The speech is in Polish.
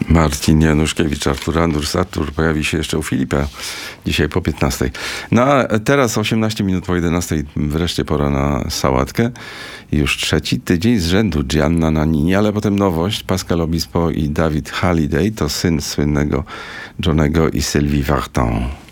Marcin Januszkiewicz, Artur Andrus. Artur pojawi się jeszcze u Filipa dzisiaj po 15. No a teraz 18 minut po 11. Wreszcie pora na sałatkę. Już trzeci tydzień z rzędu Gianna Nannini, ale potem nowość. Pascal Obispo i David Halliday to syn słynnego Johnego i Sylvie Vartan.